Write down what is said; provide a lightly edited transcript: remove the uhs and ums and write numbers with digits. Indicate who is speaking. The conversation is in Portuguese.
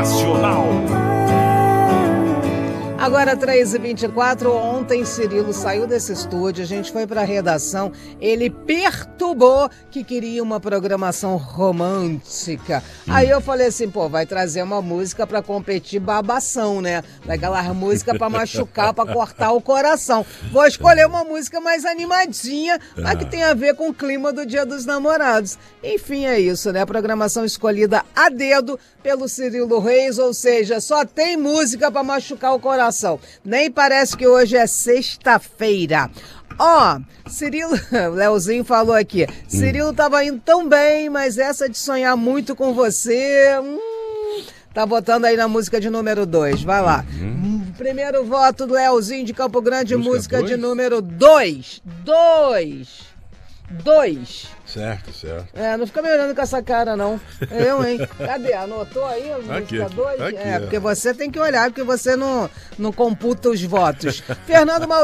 Speaker 1: Nacional.
Speaker 2: Agora 3h24, ontem Cirilo saiu desse estúdio, a gente foi pra redação, ele perturbou que queria uma programação romântica. Aí eu falei assim, pô, vai trazer uma música pra competir babação, né? Aquela música pra machucar, pra cortar o coração. Vou escolher uma música mais animadinha, mas que tem a ver com o clima do Dia dos Namorados. Enfim, é isso, né? A programação escolhida a dedo pelo Cirilo Reis, ou seja, só tem música pra machucar o coração. Nem parece que hoje é sexta-feira. Ó, Cirilo, Leozinho falou aqui, Cirilo tava indo tão bem, mas essa de sonhar muito com você, tá botando aí na música de número 2, vai lá. Primeiro voto do Leozinho de Campo Grande, música de número 2. 2.
Speaker 3: Certo.
Speaker 2: Não fica me olhando com essa cara, não. Eu, hein? Cadê? Anotou aí a música 2?
Speaker 3: Aqui,
Speaker 2: porque você tem que olhar, porque você não computa os votos. Fernando Maurício.